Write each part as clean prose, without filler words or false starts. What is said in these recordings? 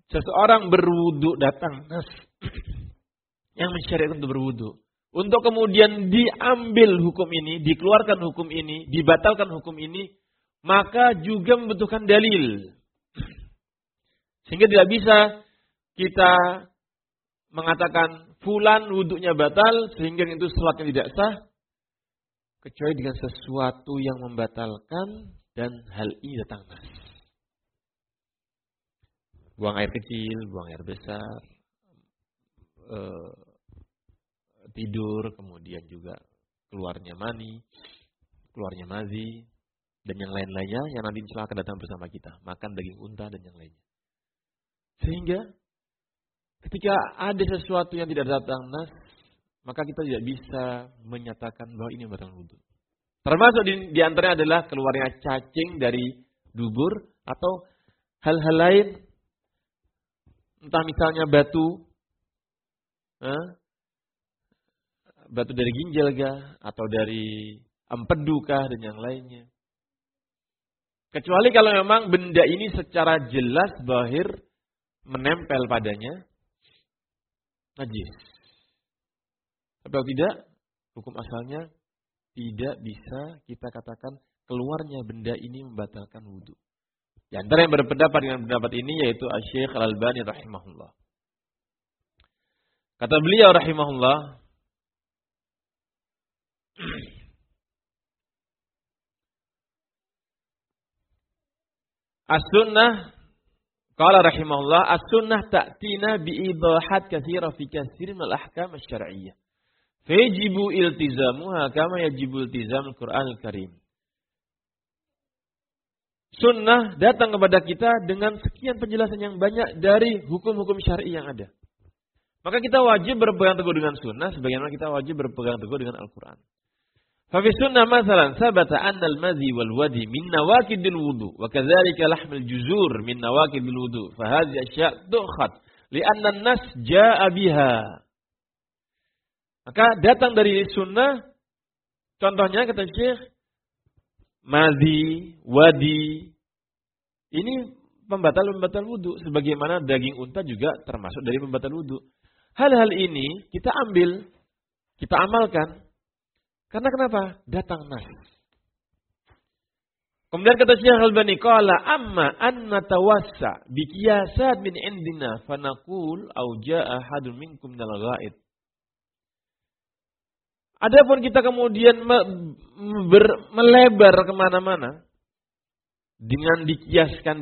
seseorang berwudu datang nas yang mensyariatkan untuk berwudu. Untuk kemudian diambil hukum ini, dikeluarkan hukum ini, dibatalkan hukum ini, maka juga membutuhkan dalil. Sehingga tidak bisa kita mengatakan fulan wudunya batal sehingga itu salatnya tidak sah kecuali dengan sesuatu yang membatalkan dan hal ini datang nas. Buang air kecil, buang air besar, tidur, kemudian juga keluarnya mani, keluarnya mazi, dan yang lain-lainnya yang nanti insya Allah akan datang bersama kita. Makan daging unta dan yang lainnya. Sehingga ketika ada sesuatu yang tidak datang nas, maka kita tidak bisa menyatakan bahwa ini batal wudu. Termasuk di antaranya adalah keluarnya cacing dari dubur atau hal-hal lain. Entah misalnya batu dari ginjal kah, atau dari empedu kah, dan yang lainnya. Kecuali kalau memang benda ini secara jelas zahir menempel padanya najis. Tapi kalau tidak, hukum asalnya tidak bisa kita katakan keluarnya benda ini membatalkan wudu. Di antara yang berpendapat dengan pendapat ini yaitu Asy-Syaikh Al-Albani rahimahullah. Kata beliau rahimahullah, as-sunnah, qala rahimahullah, as-sunnah ta'tina bi'ibahat katsira fi katsirin minal ahkam asy-syar'iyyah. Fayajibu iltizamuha kama yajibu iltizamul Qur'anul Karim. Sunnah datang kepada kita dengan sekian penjelasan yang banyak dari hukum-hukum syar'i yang ada. Maka kita wajib berpegang teguh dengan sunnah sebagaimana kita wajib berpegang teguh dengan Al-Quran. Fa fi sunnah masalan sabata anna al-madhi wal wadi min nawaqidil wudu wa kadzalika lahmul juzur min nawaqidil wudu fa hadhihi asya' tu'khad li anna an-nas jaa'a biha. Maka datang dari sunnah, contohnya kata Syekh, madhi, wadi, ini pembatal wudu. Sebagaimana daging unta juga termasuk dari pembatal wudu. Hal-hal ini kita ambil, kita amalkan. Karena kenapa? Datang nas. Kemudian kata Syekh Al-Albani, qala amma an natawassa bi qiyasat min indina fa naqul au jaa ahadun minkum minal ghaid. Adapun kita kemudian melebar kemana-mana dengan dikiaskan.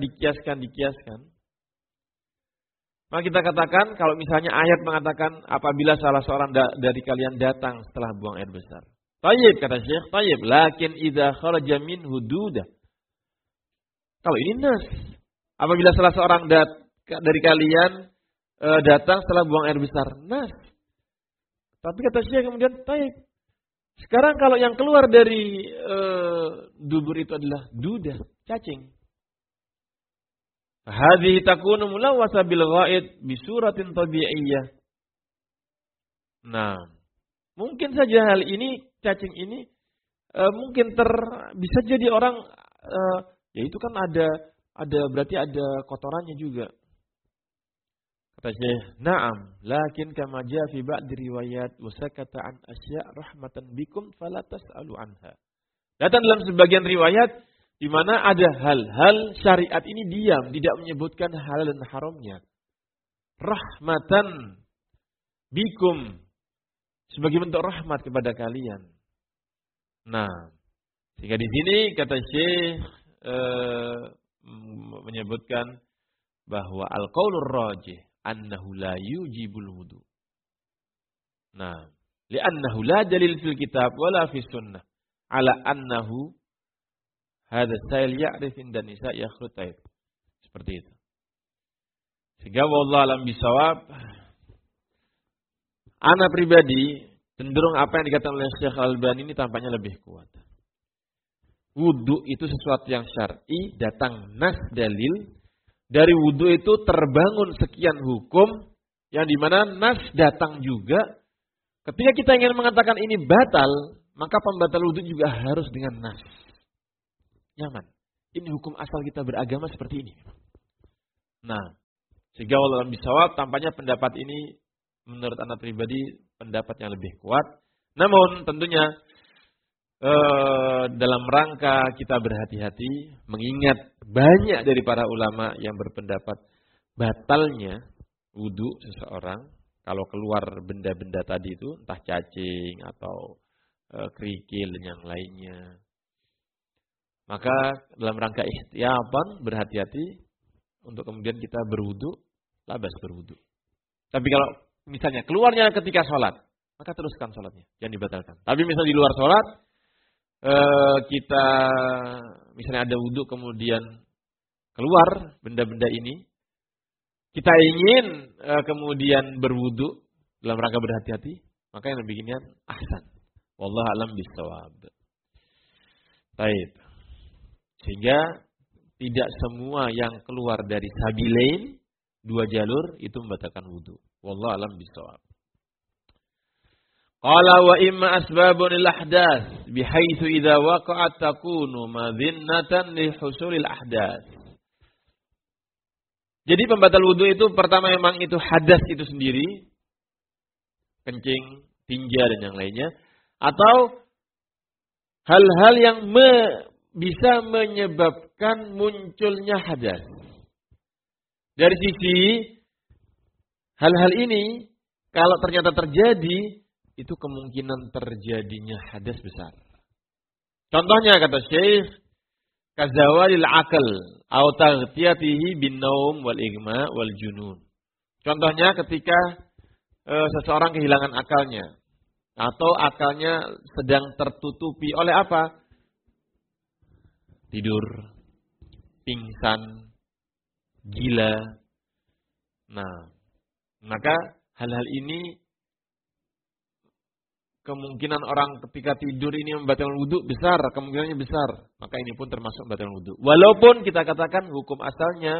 Maka kita katakan kalau misalnya ayat mengatakan apabila salah seorang dari kalian datang setelah buang air besar. Tayyib kata Syekh, tayyib. Lakin idza kharaja min hududa. Kalau ini nas. Apabila salah seorang dari kalian datang setelah buang air besar. Nas. Tapi kata Syekh kemudian tayyib. Sekarang kalau yang keluar dari dubur itu adalah duda, cacing. Hadhihi takunu mulawwasa bil ghaid bi suratin tabi'iyyah. Nah, mungkin saja hal ini, cacing ini mungkin bisa jadi orang ya itu kan ada berarti ada kotorannya juga. Kata Syekh, na'am, lakin kama jaa fi ba'd riwayat wa sakata an asya' rahmatan bikum fala tas'alu anha. Datang dalam sebagian riwayat di mana ada hal-hal syariat ini diam, tidak menyebutkan halal dan haramnya. Rahmatan bikum, sebagai bentuk rahmat kepada kalian. Nah, sehingga di sini kata Syekh menyebutkan bahwa al-qaulur rajih annahu la yujibul wudu. Nah, li'annahu la dalil fil kitab wala fi sunnah ala annahu hadha sa'il ya'rif inda nisa yakhrut taib. Seperti itu. Sehingga wallahu alam bisawab, ana pribadi cenderung apa yang dikatakan oleh Syekh Al-Albani ini tampaknya lebih kuat. Wudu itu sesuatu yang syar'i, datang nas dalil. Dari wudu itu terbangun sekian hukum yang dimana nas datang juga. Ketika kita ingin mengatakan ini batal, maka pembatal wudu juga harus dengan nas. Nyaman. Ini hukum asal kita beragama seperti ini. Nah, Sehingga wallahu bisawab, tampaknya pendapat ini menurut anak pribadi pendapat yang lebih kuat. Namun tentunya dalam rangka kita berhati-hati, mengingat banyak dari para ulama yang berpendapat batalnya wudu seseorang kalau keluar benda-benda tadi itu, entah cacing atau kerikil dan yang lainnya. Maka dalam rangka ihtiyatan, berhati-hati untuk kemudian kita berwudu, labas berwudu. Tapi kalau misalnya keluarnya ketika sholat, maka teruskan sholatnya, jangan dibatalkan. Tapi misalnya di luar sholat, kita misalnya ada wudu kemudian keluar benda-benda ini, kita ingin kemudian berwudu dalam rangka berhati-hati, maka yang beginian ahsan. Wallahu a'lam bishawab. Baik. Sehingga tidak semua yang keluar dari sabilain, dua jalur, itu membatalkan wudu. Wallahu a'lam bishawab. Qala wa imma asbabun lil ahdaats bihaitsu idza waqa'at takunu madhinnatan li husulil ahdaats. Jadi pembatal wudu itu pertama memang itu hadas itu sendiri, kencing, tinja dan yang lainnya, atau hal-hal yang bisa menyebabkan munculnya hadas. Dari sisi hal-hal ini, kalau ternyata terjadi, itu kemungkinan terjadinya hadas besar. Contohnya kata Syekh, kazawalil akal au taghtiyatihi bin naum wal igma wal junun. Contohnya ketika seseorang kehilangan akalnya atau akalnya sedang tertutupi oleh apa? Tidur, pingsan, gila. Nah, maka hal-hal ini kemungkinan orang ketika tidur ini membatalkan wudu besar, kemungkinannya besar. Maka ini pun termasuk membatalkan wudu. Walaupun kita katakan hukum asalnya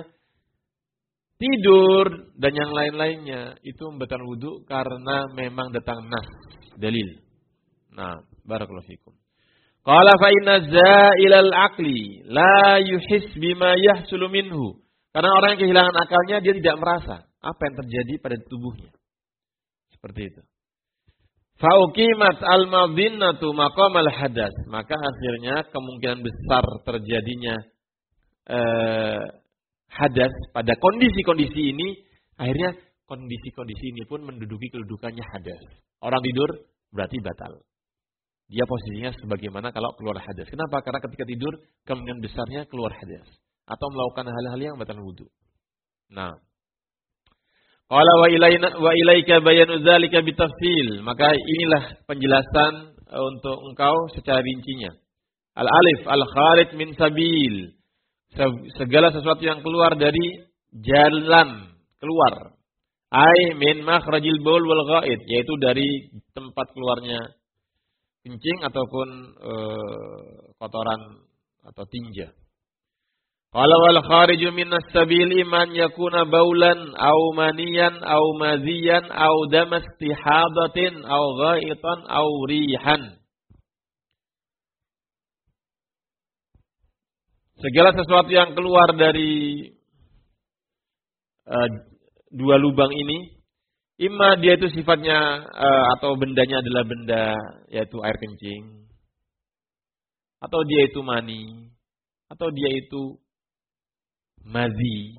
tidur dan yang lain-lainnya itu membatalkan wudu karena memang datang nas, dalil. Nah, barakallahu fikum. Qala fa inna za'ilal aqli la yuhis bima yahsulu minhu. Karena orang yang kehilangan akalnya dia tidak merasa apa yang terjadi pada tubuhnya. Seperti itu. Fauqimat al-madhinnatu maqamal hadas. Maka akhirnya kemungkinan besar terjadinya hadas pada kondisi-kondisi ini, akhirnya kondisi-kondisi ini pun menduduki kedudukannya hadas. Orang tidur berarti batal. Dia posisinya sebagaimana kalau keluar hadas. Kenapa? Karena ketika tidur kemungkinan besarnya keluar hadas atau melakukan hal-hal yang batal wudu. Nah, qala wa ilaika bayanu dzalika bitafsil. Maka inilah penjelasan untuk engkau secara rincinya. Al-alif al-kharij min sabil. Segala sesuatu yang keluar dari jalan keluar. Ai min makhrajil baul wal ghaid, yaitu dari tempat keluarnya kencing ataupun kotoran atau tinja. Qala wal khariju minas sabil iman yakuna baulan aw maniyan aw maziyan aw damastihadatin aw ghaitan aw rihan. Segala sesuatu yang keluar dari dua lubang ini, imma dia itu sifatnya atau bendanya adalah benda yaitu air kencing, atau dia itu mani, atau dia itu madhi,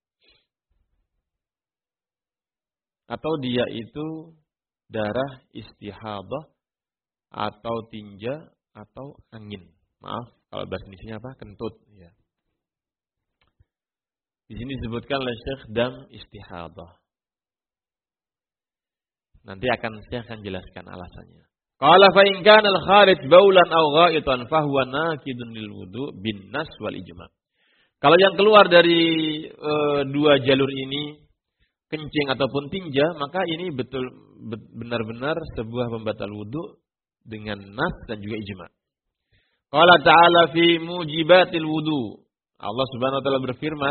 atau dia itu darah istihadah atau tinja atau angin. Maaf kalau bahasa Indonesianya apa? Kentut. Ya. Di sini disebutkan oleh Syekh dam istihadah. Nanti Syekh akan jelaskan alasannya. Qala fa in kana al-kharij baulan aw ghaitan fa huwa nakidun lil wudu bin nas wal ijma'. Kalau yang keluar dari dua jalur ini kencing ataupun tinja, maka ini benar-benar sebuah pembatal wudu dengan nas dan juga ijma'. Qala ta'ala fi mujibatil wudu. Allah Subhanahu wa taala berfirman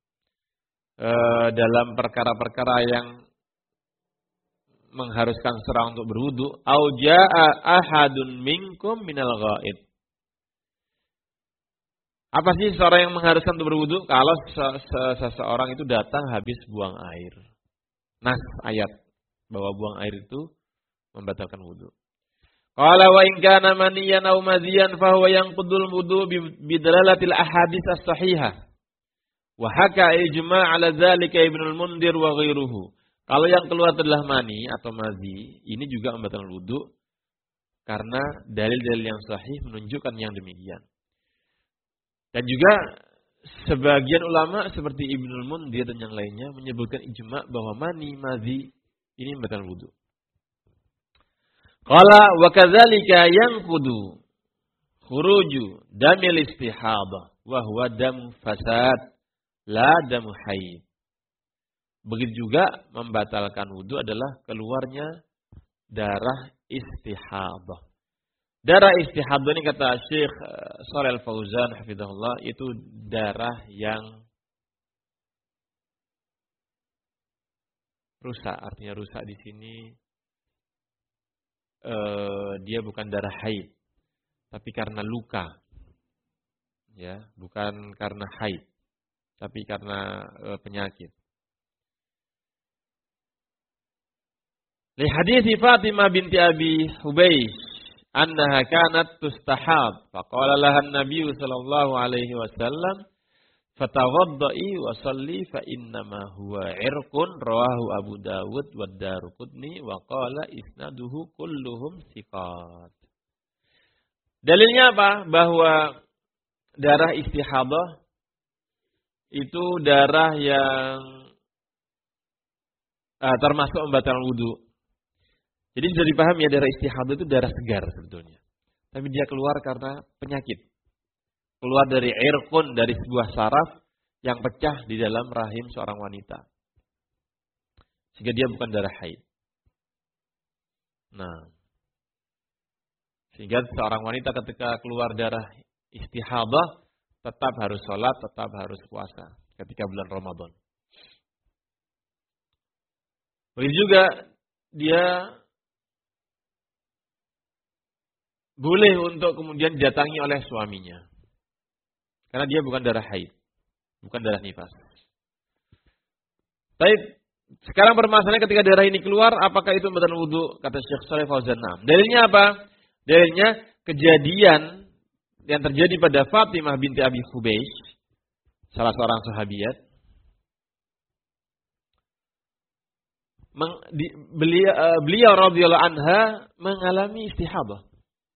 dalam perkara-perkara yang mengharuskan seorang untuk berwudu, au jaa ahadun minkum minal ghaid. Apa sih seorang yang mengharuskan untuk berwudu? Kalau seseorang itu datang habis buang air. Nas ayat bahwa buang air itu membatalkan wudu. Qala wa in kana maniyan aw madhiyan fa huwa yanqudul wudu bidalalatil ahadits as-sahihah. Wa haka ijma' ala dzalika Ibnu al-Mundhir wa ghairuhu. Kalau yang keluar adalah mani atau madhi, ini juga membatalkan wudu karena dalil-dalil yang sahih menunjukkan yang demikian. Dan juga sebagian ulama seperti Ibnu al-Mundhir dan yang lainnya menyebutkan ijma' bahwa mani, madhi ini membatalkan wudu. Qala wa kadzalika yanqudu khuruju damil istihadah wa huwa dam fasad la dam haid. Begitu juga membatalkan wudu adalah keluarnya darah istihadah. Darah istihadah ini kata Syekh Shalih Al-Fauzan hafizahullah itu darah yang rusak. Artinya rusak di sini dia bukan darah haid, tapi karena luka. Ya, bukan karena haid, tapi karena penyakit. Li hadits Fatimah binti Abi Hubaysh annaha kanat tustahab faqala laha an-nabiy sallallahu alaihi wasallam fatawaddai wa shalli fa innama huwa irqun rawahu Abu Dawud wa Daruqutni wa qala isnaduhu kulluhum thiqat. Dalilnya apa? Bahwa darah istihadah itu darah yang termasuk membatalkan wudu. Jadi sudah dipahami ya, darah istihadah itu darah segar sebetulnya. Tapi dia keluar karena penyakit. Keluar dari irqun, dari sebuah saraf yang pecah di dalam rahim seorang wanita. Sehingga dia bukan darah haid. Nah, sehingga seorang wanita ketika keluar darah istihadah tetap harus sholat, tetap harus puasa ketika bulan Ramadan. Begitu juga dia boleh untuk kemudian didatangi oleh suaminya. Karena dia bukan darah haid, bukan darah nifas. Baik, sekarang permasalahannya ketika darah ini keluar, apakah itu membatalkan wudu? Kata Syekh Shalih Fauzan. Dalilnya apa? Dalilnya kejadian yang terjadi pada Fatimah binti Abi Hubaysh, salah seorang sahabiat. Beliau radhiyallahu anha mengalami istihadah.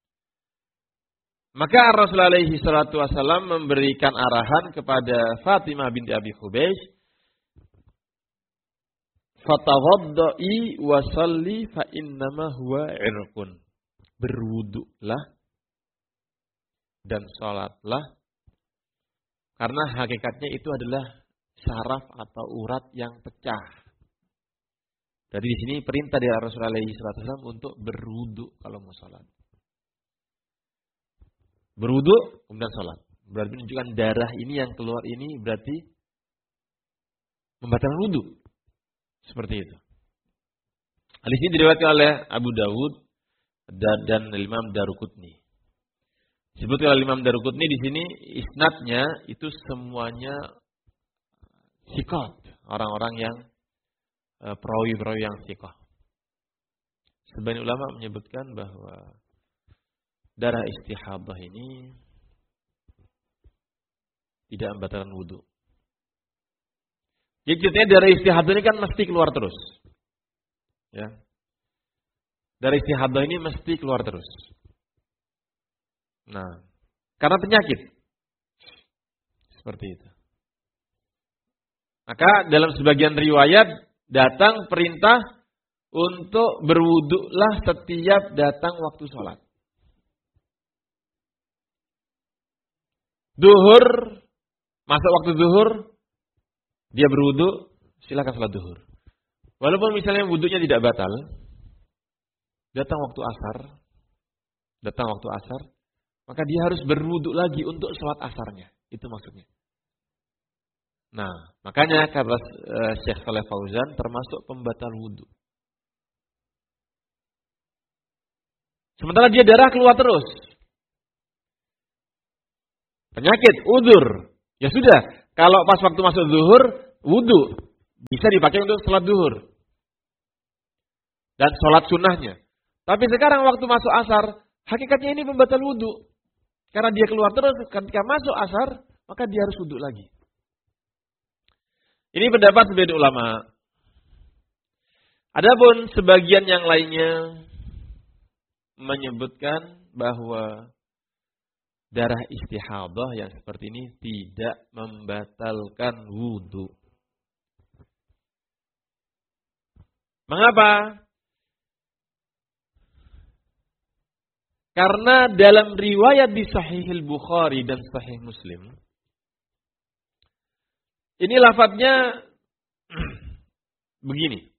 Maka Rasulullah alaihi salatu wasallam memberikan arahan kepada Fatimah binti Abi Hubaysh, "Fatawaddai wa shalli fa innama huwa irqun." Berwudulah dan salatlah karena hakikatnya itu adalah saraf atau urat yang pecah. Jadi di sini perintah dari Rasulullah alaihi salatu wasallam untuk berwudu kalau mau salat. Berwudu kemudian sholat. Berarti menunjukkan darah ini yang keluar ini berarti membatalkan wudu. Seperti itu. Hadis ini diriwayatkan oleh Abu Dawud dan Imam Daruqutni. Disebutkan oleh Imam Daruqutni di sini isnadnya itu semuanya thiqat, orang-orang yang perawi-perawi yang thiqah. Sebagian ulama menyebutkan bahwa darah istihadah ini tidak membatalkan wudu. Jadi ceritanya darah istihadah ini kan mesti keluar terus. Ya. Darah istihadah ini mesti keluar terus. Nah, karena penyakit. Seperti itu. Maka dalam sebagian riwayat datang perintah untuk berwudulah setiap datang waktu sholat. Duhur, masuk waktu duhur, dia berwudu, silakan sholat duhur. Walaupun misalnya wudunya tidak batal, datang waktu asar, maka dia harus berwudu lagi untuk sholat asarnya. Itu maksudnya. Nah, makanya kata Syekh Shalih Fauzan termasuk pembatal wudu. Sementara dia darah keluar terus. Penyakit, udzur. Ya sudah, kalau pas waktu masuk zuhur, wudu bisa dipakai untuk sholat zuhur dan sholat sunnahnya. Tapi sekarang waktu masuk asar, hakikatnya ini pembatal wudu. Karena dia keluar terus, ketika masuk asar, maka dia harus wudu lagi. Ini pendapat sebagian ulama. Adapun sebagian yang lainnya menyebutkan bahwa darah istihadah yang seperti ini tidak membatalkan wudu. Mengapa? Karena dalam riwayat di Sahih Al-Bukhari dan Sahih Muslim, ini lafadznya begini.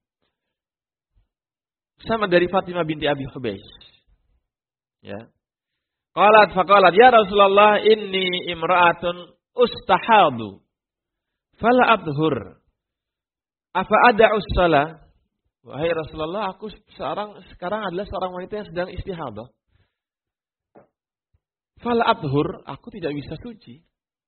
Sama dari Fatimah binti Abi Hubaysh. Ya. Faqalat ya Rasulullah inni imra'atun ustahadu fala adhur afa ada'us shalah. Wahai Rasulullah, aku sekarang adalah seorang wanita yang sedang istihadah. Fala adhur, aku tidak bisa suci.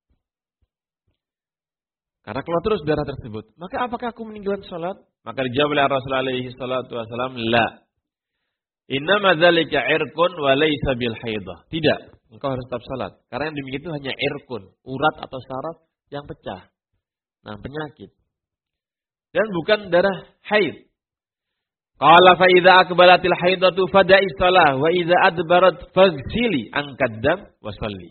Karena keluar terus darah tersebut. Maka apakah aku meninggalkan salat? Maka dijawab oleh Rasulullah alaihi salatu wasallam, la. Innama dzalika irqun wa laysa bil haidah. Tidak, engkau harus tetap salat. Karena yang demikian itu hanya irqun, urat atau saraf yang pecah. Nah, penyakit. Dan bukan darah haid. Qala fa idza aqbalatil haidatu fada'i shalah wa idza adbarat faghsili an qaddam wa shalli.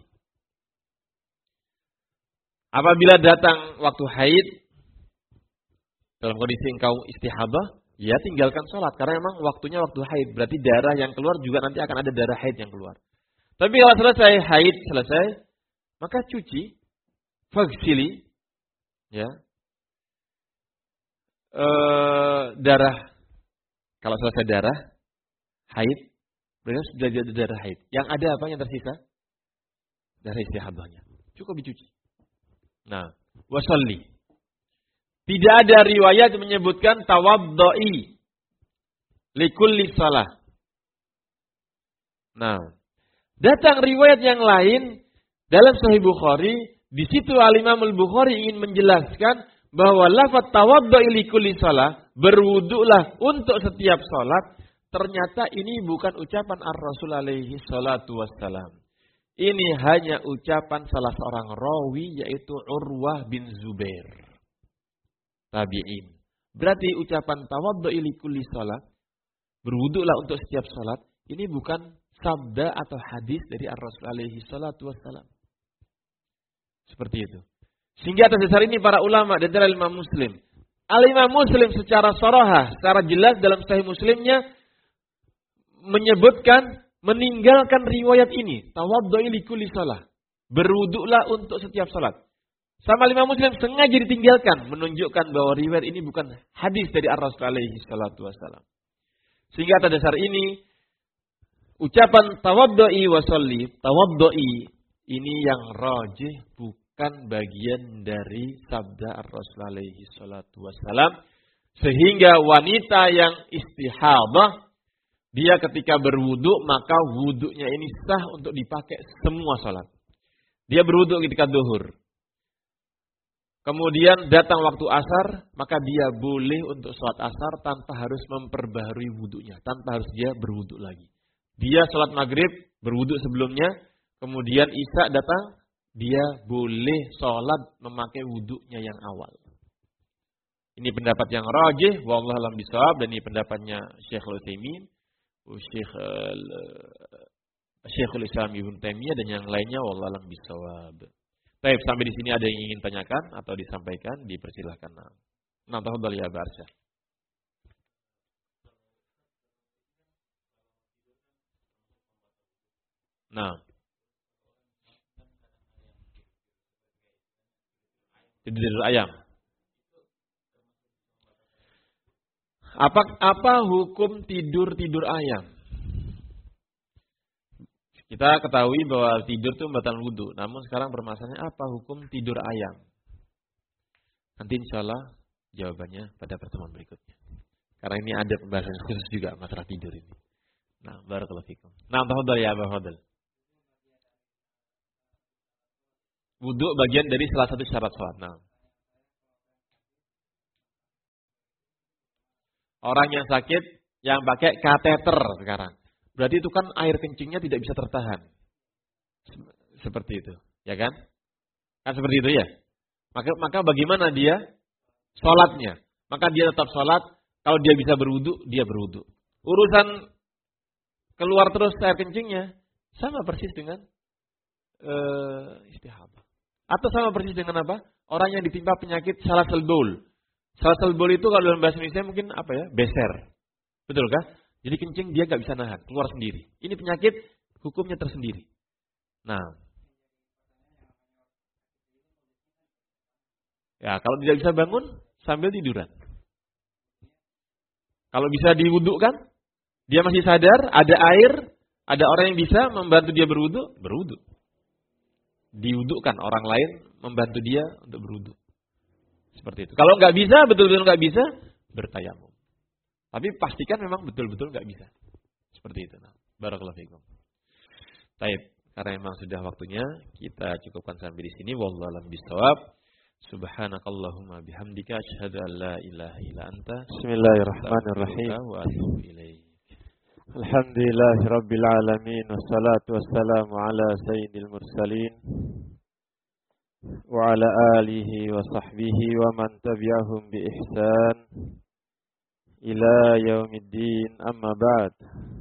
Apabila datang waktu haid dalam kondisi engkau istihadah, ya tinggalkan sholat. Karena memang waktunya waktu haid. Berarti darah yang keluar juga nanti akan ada darah haid yang keluar. Tapi kalau selesai haid, maka cuci. Faghsili. Ya. Darah. Kalau selesai darah haid, berarti sudah ada darah haid. Yang ada apa yang tersisa? Darah istihadahnya. Cukup dicuci. Nah, wasalli. Tidak ada riwayat menyebutkan tawaddo'i likulli salah. Nah, datang riwayat yang lain dalam Sahih Bukhari. Di situ Al-Imam Al-Bukhari ingin menjelaskan bahwa lafaz tawaddo'i likulli salah, berwudulah untuk setiap salat. Ternyata ini bukan ucapan Ar-Rasul alaihi salatu wassalam. Ini hanya ucapan salah seorang rawi, yaitu Urwah bin Zubair. Tabi'in. Berarti ucapan tawaddu'i likulli salat, berwudulah untuk setiap salat, ini bukan sabda atau hadis dari Ar-Rasul alaihi salatu wassalam. Seperti itu. Sehingga atas dasar ini para ulama dan para Imam Muslim. Al-Imam Muslim secara sarahah, secara jelas dalam Sahih Muslimnya menyebutkan meninggalkan riwayat ini, tawaddu'i likulli salah, berwudulah untuk setiap salat. Sama Imam Muslim sengaja ditinggalkan, menunjukkan bahwa riwayat ini bukan hadis dari Ar-Rasul alaihi salatu wassalam. Sehingga atas dasar ini ucapan tawaddu'i wa sholli, tawaddu'i ini yang rajih, bukan bagian dari sabda Ar-Rasul alaihi salatu wassalam. Sehingga wanita yang istihadah, dia ketika berwudu, maka wudunya ini sah untuk dipakai semua salat. Dia berwudu ketika zuhur. Kemudian datang waktu asar, maka dia boleh untuk sholat asar tanpa harus memperbaharui wudunya, tanpa harus dia berwudu lagi. Dia sholat maghrib, berwudu sebelumnya, kemudian isya datang, dia boleh sholat memakai wudunya yang awal. Ini pendapat yang rajih, wallahu a'lam bishawab, dan ini pendapatnya Syekhul Utsaimin, Syekhul Islam Ibnu Taimiyah dan yang lainnya, wallahu a'lam bishawab. Baik, sampai di sini ada yang ingin tanyakan atau disampaikan, dipersilahkan. Nah, tafadhal ya Barsha. Nah, tidur ayam. Apa hukum tidur ayam? Kita ketahui bahwa tidur itu membatalkan wudu. Namun sekarang permasalahannya apa hukum tidur ayam? Nanti insya Allah jawabannya pada pertemuan berikutnya. Karena ini ada pembahasan khusus juga masalah tidur ini. Nah, barakallahu fikum. Nah, tafadhal ya Abu Fadl. Wudu bagian dari salah satu syarat sholat. Nah. Orang yang sakit, yang pakai kateter sekarang. Berarti itu kan air kencingnya tidak bisa tertahan. Seperti itu. Ya kan? Kan seperti itu ya? Maka bagaimana dia? Sholatnya. Maka dia tetap sholat. Kalau dia bisa berwudu, dia berwudu. Urusan keluar terus air kencingnya, sama persis dengan istihadah. Atau sama persis dengan apa? Orang yang ditimpa penyakit salasul baul. Salasul baul itu kalau dalam bahasa Indonesia mungkin apa ya? Beser. Betul kan? Jadi kencing dia nggak bisa nahan, keluar sendiri. Ini penyakit hukumnya tersendiri. Nah, ya kalau tidak bisa bangun sambil tiduran. Kalau bisa diwudukkan, dia masih sadar, ada air, ada orang yang bisa membantu dia berwudu, berwudu. Diwudukkan orang lain membantu dia untuk berwudu. Seperti itu. Kalau nggak bisa, betul-betul nggak bisa, bertayamum. Tapi pastikan memang betul-betul nggak bisa. Seperti itu. Nah, barakallahu fikum. Baik, karena memang sudah waktunya, kita cukupkan sampai di sini. Wallahu a'lam bishawab. Subhanakallahumma bihamdika asyhadu an la ilaha illa anta. Bismillahirrahmanirrahim. Wa atubu ilaik. Alhamdulillahirabbil alamin wassalatu wassalamu ala sayyidil mursalin wa ala alihi wa sahbihi wa man tabi'ahum bi ihsan ila yaumiddin, amma ba'd.